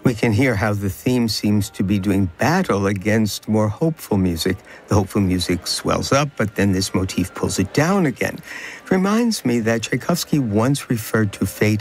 We can hear how the theme seems to be doing battle against more hopeful music. The hopeful music swells up, but then this motif pulls it down again. It reminds me that Tchaikovsky once referred to fate